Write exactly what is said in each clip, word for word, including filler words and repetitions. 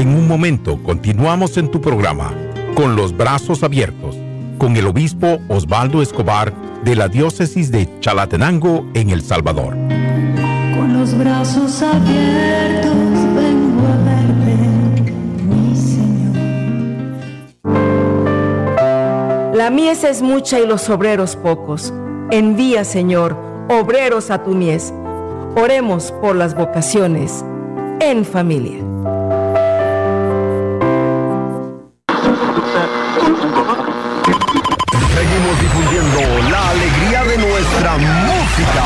En un momento continuamos en tu programa, Con los Brazos Abiertos, con el obispo Osvaldo Escobar de la diócesis de Chalatenango en El Salvador. Con los brazos abiertos vengo a verte, mi Señor. La mies es mucha y los obreros pocos. Envía, Señor, obreros a tu mies. Oremos por las vocaciones en familia. Seguimos difundiendo la alegría de nuestra música.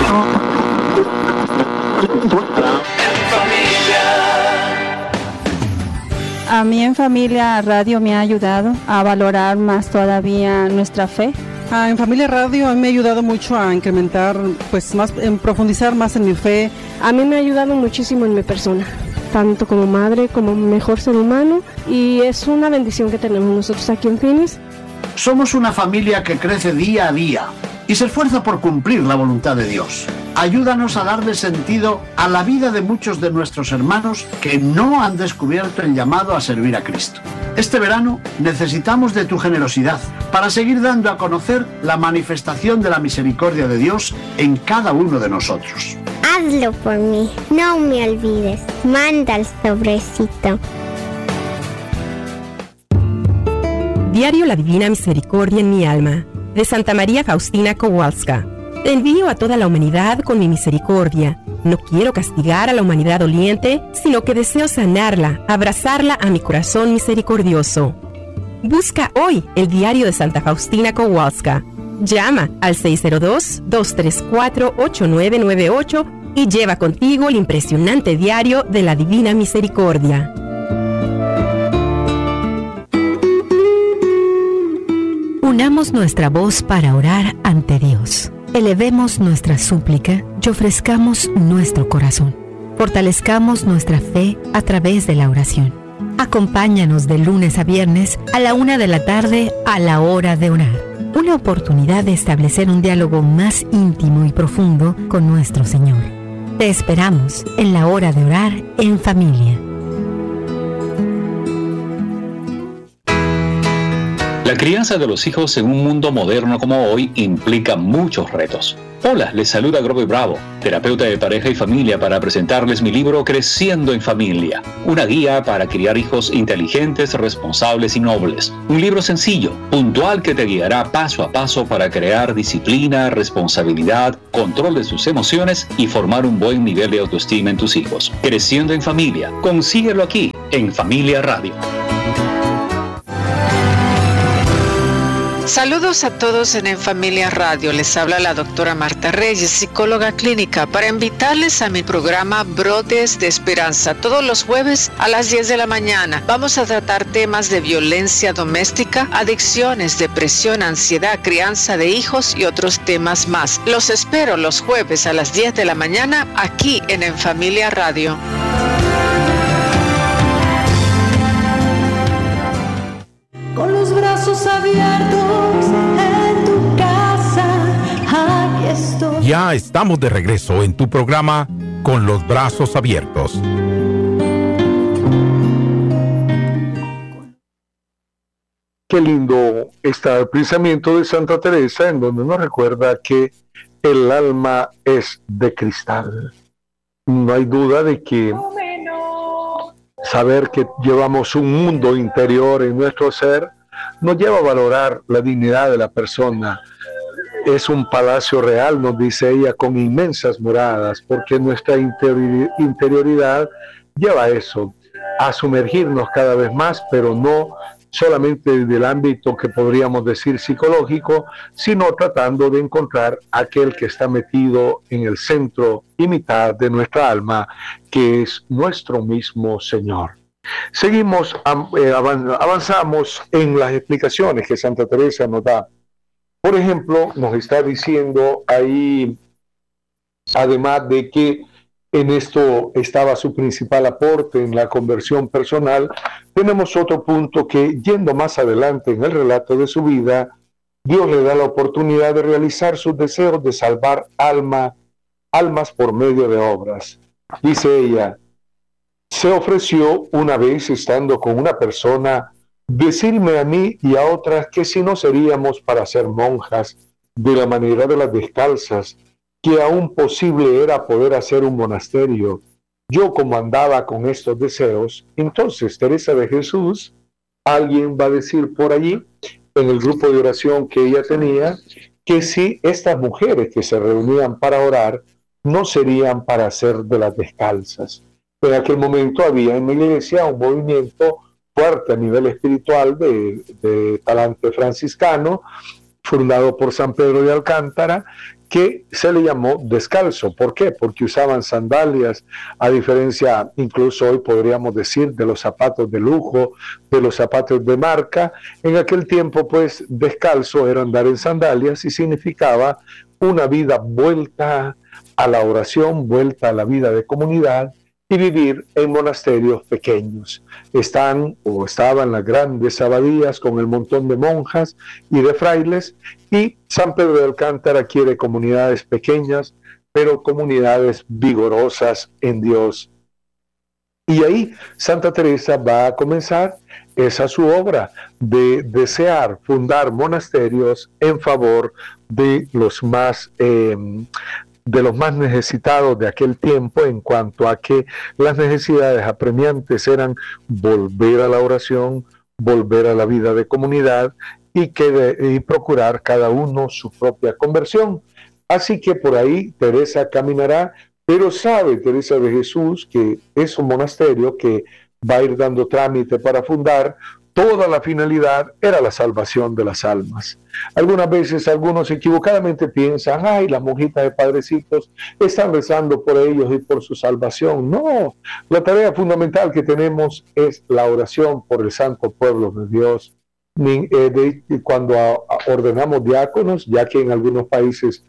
A mí en Familia Radio me ha ayudado a valorar más todavía nuestra fe. Ah, en Familia Radio a mí me ha ayudado mucho a incrementar, pues más, en profundizar más en mi fe. A mí me ha ayudado muchísimo en mi persona, tanto como madre como mejor ser humano, y es una bendición que tenemos nosotros aquí en Finis. Somos una familia que crece día a día y se esfuerza por cumplir la voluntad de Dios. Ayúdanos a darle sentido a la vida de muchos de nuestros hermanos que no han descubierto el llamado a servir a Cristo. Este verano necesitamos de tu generosidad para seguir dando a conocer la manifestación de la misericordia de Dios en cada uno de nosotros. Hazlo por mí, no me olvides. Manda el sobrecito. Diario La Divina Misericordia en mi alma, de Santa María Faustina Kowalska. Te envío a toda la humanidad con mi misericordia. No quiero castigar a la humanidad doliente, sino que deseo sanarla, abrazarla a mi corazón misericordioso. Busca hoy el diario de Santa Faustina Kowalska. Llama al seis cero dos, dos tres cuatro, ocho nueve nueve ocho y lleva contigo el impresionante diario de la Divina Misericordia. Unamos nuestra voz para orar ante Dios. Elevemos nuestra súplica y ofrezcamos nuestro corazón. Fortalezcamos nuestra fe a través de la oración. Acompáñanos de lunes a viernes a la una de la tarde a la hora de orar. Una oportunidad de establecer un diálogo más íntimo y profundo con nuestro Señor. Te esperamos en la hora de orar en familia. La crianza de los hijos en un mundo moderno como hoy implica muchos retos. Hola, les saluda Grover Bravo, terapeuta de pareja y familia, para presentarles mi libro Creciendo en Familia, una guía para criar hijos inteligentes, responsables y nobles. Un libro sencillo, puntual, que te guiará paso a paso para crear disciplina, responsabilidad, control de sus emociones y formar un buen nivel de autoestima en tus hijos. Creciendo en Familia, consíguelo aquí, en Familia Radio. Saludos a todos en En Familia Radio. Les habla la doctora Marta Reyes, psicóloga clínica, para invitarles a mi programa Brotes de Esperanza. Todos los jueves a las diez de la mañana vamos a tratar temas de violencia doméstica, adicciones, depresión, ansiedad, crianza de hijos y otros temas más. Los espero los jueves a las diez de la mañana aquí en En Familia Radio. Con los brazos abiertos en tu casa, aquí estoy. Ya estamos de regreso en tu programa Con los Brazos Abiertos. Qué lindo está el pensamiento de Santa Teresa, en donde nos recuerda que el alma es de cristal. No hay duda de que saber que llevamos un mundo interior en nuestro ser nos lleva a valorar la dignidad de la persona. Es un palacio real, nos dice ella, con inmensas moradas, porque nuestra interior, interioridad lleva a eso, a sumergirnos cada vez más, pero no solamente del ámbito que podríamos decir psicológico, sino tratando de encontrar aquel que está metido en el centro y mitad de nuestra alma, que es nuestro mismo Señor. Seguimos, eh, avanzamos en las explicaciones que Santa Teresa nos da. Por ejemplo, nos está diciendo ahí, además de que en esto estaba su principal aporte en la conversión personal, tenemos otro punto que, yendo más adelante en el relato de su vida, Dios le da la oportunidad de realizar sus deseos de salvar alma, almas por medio de obras. Dice ella: se ofreció una vez estando con una persona decirme a mí y a otras que si no seríamos para ser monjas de la manera de las descalzas, que aún posible era poder hacer un monasterio. Yo como andaba con estos deseos, entonces Teresa de Jesús, alguien va a decir por allí, en el grupo de oración que ella tenía, que si estas mujeres que se reunían para orar, no serían para hacer de las descalzas. En aquel momento había en la iglesia un movimiento fuerte a nivel espiritual de, de talante franciscano, fundado por San Pedro de Alcántara, que se le llamó descalzo. ¿Por qué? Porque usaban sandalias, a diferencia, incluso hoy podríamos decir, de los zapatos de lujo, de los zapatos de marca. En aquel tiempo, pues, descalzo era andar en sandalias y significaba una vida vuelta a la oración, vuelta a la vida de comunidad y vivir en monasterios pequeños. Están o estaban las grandes abadías con el montón de monjas y de frailes, y San Pedro de Alcántara quiere comunidades pequeñas, pero comunidades vigorosas en Dios. Y ahí Santa Teresa va a comenzar esa su obra de desear fundar monasterios en favor de los más eh, de los más necesitados de aquel tiempo, en cuanto a que las necesidades apremiantes eran volver a la oración, volver a la vida de comunidad y, que de, y procurar cada uno su propia conversión. Así que por ahí Teresa caminará, pero sabe Teresa de Jesús que es un monasterio que va a ir dando trámite para fundar. Toda la finalidad era la salvación de las almas. Algunas veces algunos equivocadamente piensan, ay, las monjitas de padrecitos están rezando por ellos y por su salvación. No, la tarea fundamental que tenemos es la oración por el santo pueblo de Dios. Cuando ordenamos diáconos, ya que en algunos países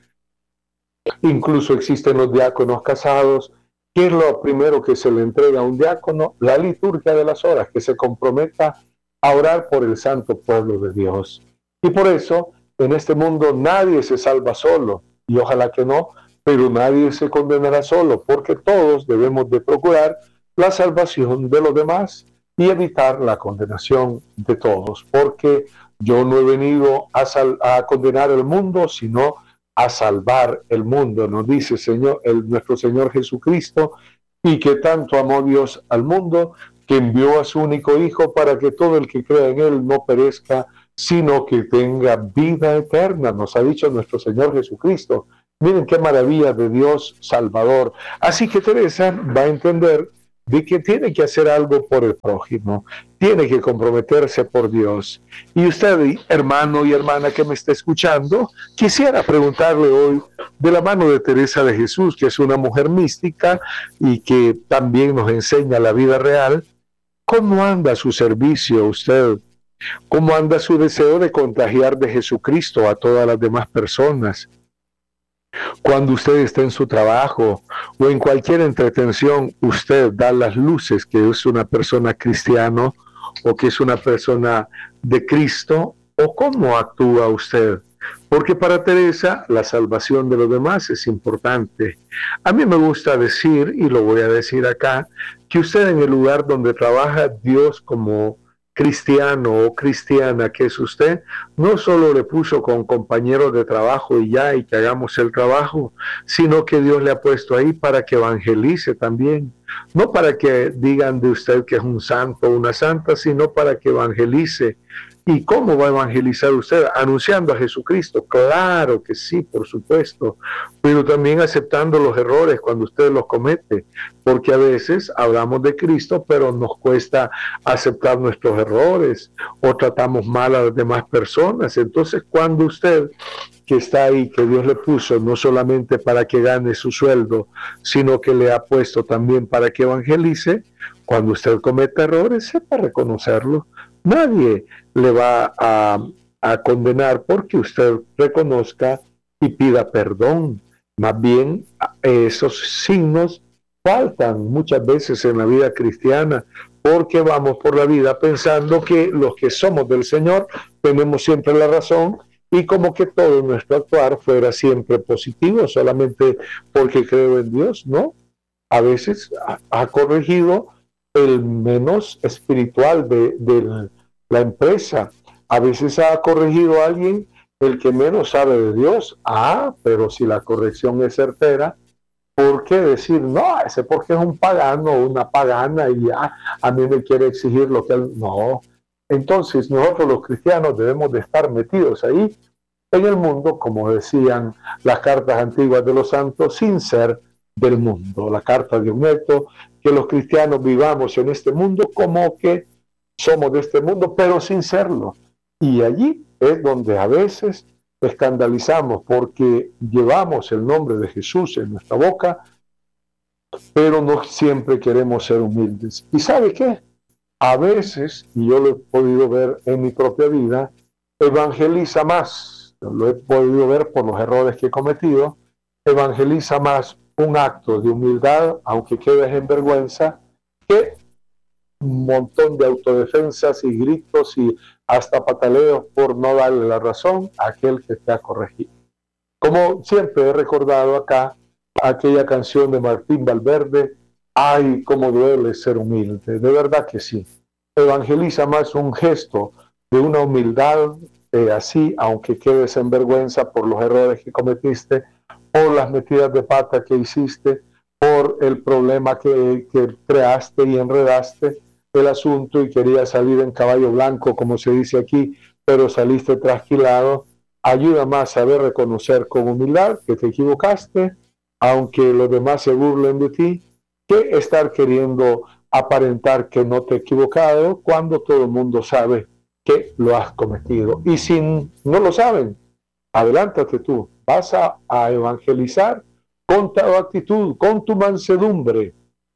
incluso existen los diáconos casados, ¿qué es lo primero que se le entrega a un diácono? La liturgia de las horas, que se comprometa a orar por el santo pueblo de Dios. Y por eso, en este mundo nadie se salva solo, y ojalá que no, pero nadie se condenará solo, porque todos debemos de procurar la salvación de los demás y evitar la condenación de todos, porque yo no he venido a, sal- a condenar el mundo, sino a salvar el mundo, nos dice Señor, el, nuestro Señor Jesucristo, y que tanto amó Dios al mundo, que envió a su único Hijo para que todo el que crea en Él no perezca, sino que tenga vida eterna, nos ha dicho nuestro Señor Jesucristo. Miren qué maravilla de Dios Salvador. Así que Teresa va a entender de que tiene que hacer algo por el prójimo, tiene que comprometerse por Dios. Y usted, hermano y hermana que me está escuchando, quisiera preguntarle hoy, de la mano de Teresa de Jesús, que es una mujer mística y que también nos enseña la vida real, ¿cómo anda su servicio usted? ¿Cómo anda su deseo de contagiar de Jesucristo a todas las demás personas? Cuando usted está en su trabajo o en cualquier entretención, usted da las luces que es una persona cristiana o que es una persona de Cristo, o cómo actúa usted. Porque para Teresa la salvación de los demás es importante. A mí me gusta decir, y lo voy a decir acá, que usted en el lugar donde trabaja, Dios como cristiano o cristiana que es usted, no solo le puso con compañeros de trabajo y ya, y que hagamos el trabajo, sino que Dios le ha puesto ahí para que evangelice también. No para que digan de usted que es un santo o una santa, sino para que evangelice. ¿Y cómo va a evangelizar usted? Anunciando a Jesucristo. Claro que sí, por supuesto, pero también aceptando los errores cuando usted los comete, porque a veces hablamos de Cristo, pero nos cuesta aceptar nuestros errores o tratamos mal a las demás personas. Entonces, cuando usted, que está ahí, que Dios le puso no solamente para que gane su sueldo, sino que le ha puesto también para que evangelice, cuando usted cometa errores, sepa reconocerlo. Nadie le va a, a condenar porque usted reconozca y pida perdón. Más bien, esos signos faltan muchas veces en la vida cristiana, porque vamos por la vida pensando que los que somos del Señor tenemos siempre la razón, y como que todo nuestro actuar fuera siempre positivo, solamente porque creo en Dios, ¿no? A veces ha, ha corregido el menos espiritual de, de la empresa. A veces ha corregido a alguien el que menos sabe de Dios. Ah, pero si la corrección es certera, ¿por qué decir, no, ese porque es un pagano o una pagana y ya a mí me quiere exigir lo que él... No. Entonces nosotros los cristianos debemos de estar metidos ahí en el mundo, como decían las cartas antiguas de los santos, sin ser del mundo. La carta de Humberto, que los cristianos vivamos en este mundo como que somos de este mundo, pero sin serlo. Y allí es donde a veces escandalizamos porque llevamos el nombre de Jesús en nuestra boca, pero no siempre queremos ser humildes. ¿Y sabe qué? A veces, y yo lo he podido ver en mi propia vida, evangeliza más, lo he podido ver por los errores que he cometido, evangeliza más un acto de humildad, aunque quedes en vergüenza, que un montón de autodefensas y gritos y hasta pataleos por no darle la razón a aquel que te ha corregido. Como siempre he recordado acá aquella canción de Martín Valverde, ay, cómo duele ser humilde. De verdad que sí. Evangeliza más un gesto de una humildad eh, así, aunque quedes en vergüenza por los errores que cometiste, por las metidas de pata que hiciste, por el problema que, que creaste y enredaste el asunto y querías salir en caballo blanco, como se dice aquí, pero saliste trasquilado. Ayuda más saber reconocer con humildad que te equivocaste, aunque los demás se burlen de ti, que estar queriendo aparentar que no te he equivocado cuando todo el mundo sabe que lo has cometido. Y si no lo saben, adelántate tú, vas a, a evangelizar con tu actitud, con tu mansedumbre,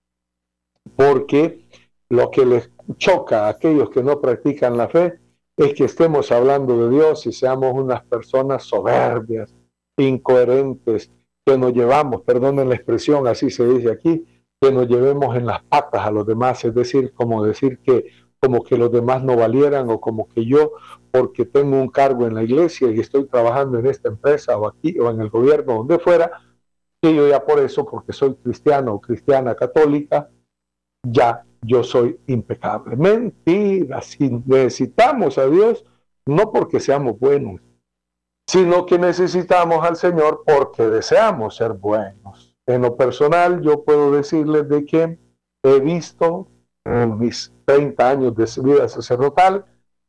porque lo que les choca a aquellos que no practican la fe es que estemos hablando de Dios y seamos unas personas soberbias, incoherentes, que nos llevamos, perdonen la expresión, así se dice aquí, que nos llevemos en las patas a los demás, es decir, como decir que como que los demás no valieran, o como que yo, porque tengo un cargo en la iglesia y estoy trabajando en esta empresa o aquí o en el gobierno, donde fuera, que yo ya por eso, porque soy cristiano o cristiana católica, ya yo soy impecable. Mentira, si necesitamos a Dios, no porque seamos buenos, sino que necesitamos al Señor porque deseamos ser buenos. En lo personal, yo puedo decirles de que he visto en mis treinta años de vida sacerdotal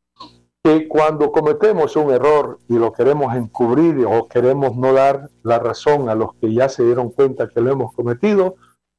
que cuando cometemos un error y lo queremos encubrir o queremos no dar la razón a los que ya se dieron cuenta que lo hemos cometido,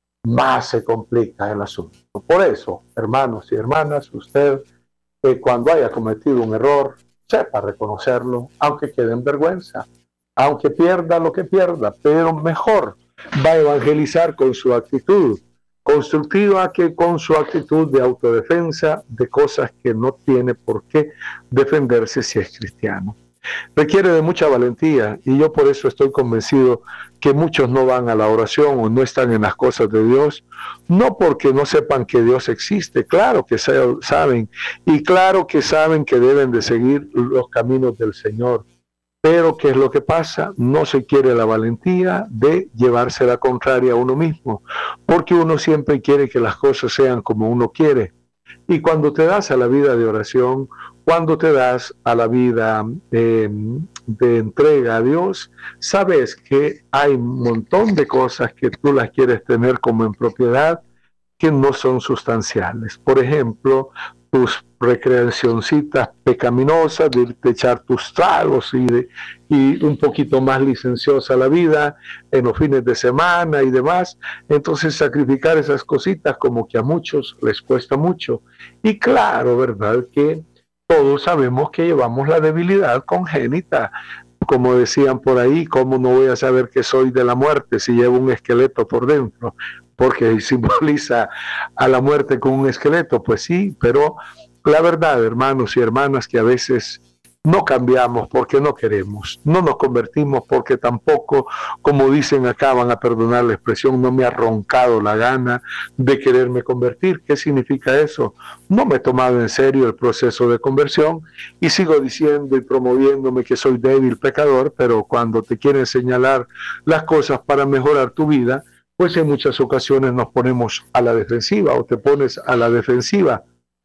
más se complica el asunto. Por eso, hermanos y hermanas, usted que cuando haya cometido un error, sepa reconocerlo, aunque quede en vergüenza, aunque pierda lo que pierda, pero mejor va a evangelizar con su actitud constructiva que con su actitud de autodefensa de cosas que no tiene por qué defenderse si es cristiano. Requiere de mucha valentía y yo por eso estoy convencido que muchos no van a la oración o no están en las cosas de Dios, no porque no sepan que Dios existe, claro que saben, y claro que saben que deben de seguir los caminos del Señor, pero ¿qué es lo que pasa? No se quiere la valentía de llevarse la contraria a uno mismo, porque uno siempre quiere que las cosas sean como uno quiere. Y cuando te das a la vida de oración, cuando te das a la vida eh, de entrega a Dios, sabes que hay un montón de cosas que tú las quieres tener como en propiedad que no son sustanciales. Por ejemplo, tus recreacioncitas pecaminosas, de irte a echar tus tragos y, de, y un poquito más licenciosa la vida en los fines de semana y demás. Entonces sacrificar esas cositas como que a muchos les cuesta mucho. Y claro, ¿verdad? Que todos sabemos que llevamos la debilidad congénita. Como decían por ahí, ¿cómo no voy a saber que soy de la muerte si llevo un esqueleto por dentro? Porque simboliza a la muerte con un esqueleto, pues sí, pero la verdad, hermanos y hermanas, que a veces no cambiamos porque no queremos, no nos convertimos porque tampoco, como dicen acá, van a perdonar la expresión, no me ha roncado la gana de quererme convertir. ¿Qué significa eso? No me he tomado en serio el proceso de conversión y sigo diciendo y promoviéndome que soy débil pecador, pero cuando te quieren señalar las cosas para mejorar tu vida, pues en muchas ocasiones nos ponemos a la defensiva o te pones a la defensiva.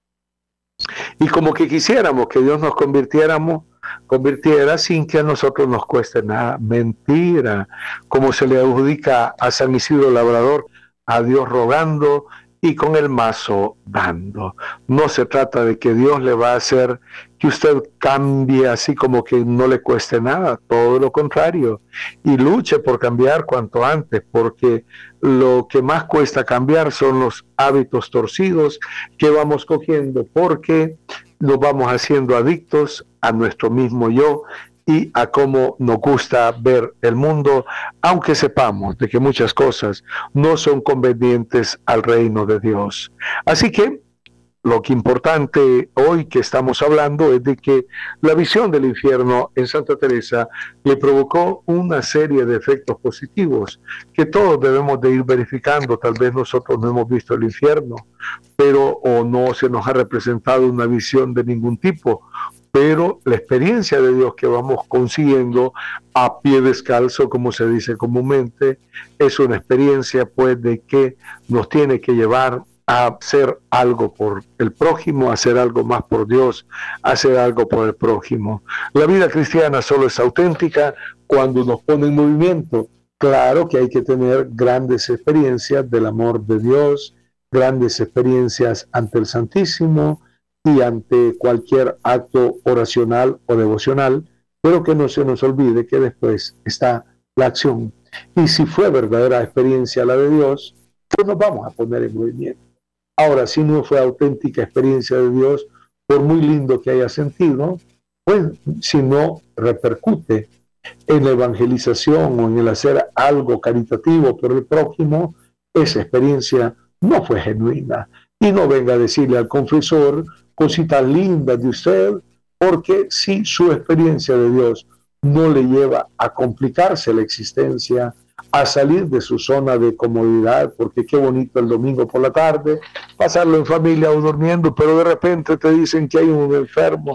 Y como que quisiéramos que Dios nos convirtiéramos, convirtiera sin que a nosotros nos cueste nada. Mentira, como se le adjudica a San Isidro Labrador, a Dios rogando y con el mazo dando. No se trata de que Dios le va a hacer que usted cambie así como que no le cueste nada, todo lo contrario. Y luche por cambiar cuanto antes, porque lo que más cuesta cambiar son los hábitos torcidos que vamos cogiendo, porque nos vamos haciendo adictos a nuestro mismo yo y a cómo nos gusta ver el mundo, aunque sepamos de que muchas cosas no son convenientes al reino de Dios. Así que lo que importante hoy que estamos hablando es de que la visión del infierno en Santa Teresa le provocó una serie de efectos positivos que todos debemos de ir verificando. Tal vez nosotros no hemos visto el infierno, pero o no se nos ha representado una visión de ningún tipo, pero la experiencia de Dios que vamos consiguiendo a pie descalzo, como se dice comúnmente, es una experiencia pues de que nos tiene que llevar a hacer algo por el prójimo, a hacer algo más por Dios, a hacer algo por el prójimo. La vida cristiana solo es auténtica cuando nos pone en movimiento. Claro que hay que tener grandes experiencias del amor de Dios, grandes experiencias ante el Santísimo y ante cualquier acto oracional o devocional, pero que no se nos olvide que después está la acción. Y si fue verdadera experiencia la de Dios, pues nos vamos a poner en movimiento. Ahora, si no fue auténtica experiencia de Dios, por muy lindo que haya sentido, pues si no repercute en la evangelización o en el hacer algo caritativo por el prójimo, esa experiencia no fue genuina. Y no venga a decirle al confesor cositas lindas de usted, porque si su experiencia de Dios no le lleva a complicarse la existencia, a salir de su zona de comodidad, porque qué bonito el domingo por la tarde, pasarlo en familia o durmiendo, pero de repente te dicen que hay un enfermo.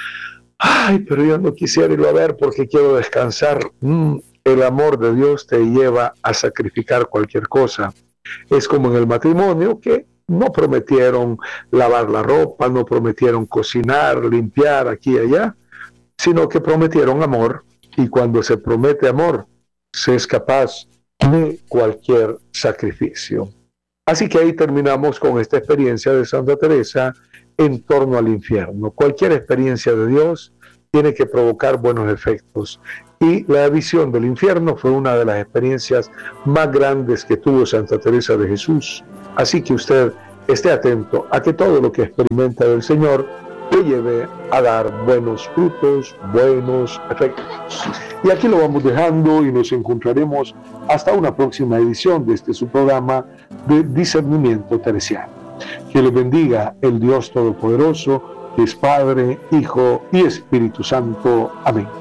Ay, pero yo no quisiera irlo a ver porque quiero descansar. Mm, el amor de Dios te lleva a sacrificar cualquier cosa. Es como en el matrimonio, que no prometieron lavar la ropa, no prometieron cocinar, limpiar aquí y allá, sino que prometieron amor, y cuando se promete amor, se es capaz de cualquier sacrificio. Así que ahí terminamos con esta experiencia de Santa Teresa en torno al infierno. Cualquier experiencia de Dios tiene que provocar buenos efectos, y la visión del infierno fue una de las experiencias más grandes que tuvo Santa Teresa de Jesús. Así que usted esté atento a que todo lo que experimenta del Señor le lleve a dar buenos frutos, buenos efectos. Y aquí lo vamos dejando y nos encontraremos hasta una próxima edición de este su programa de Discernimiento Teresiano. Que le bendiga el Dios Todopoderoso, que es Padre, Hijo y Espíritu Santo. Amén.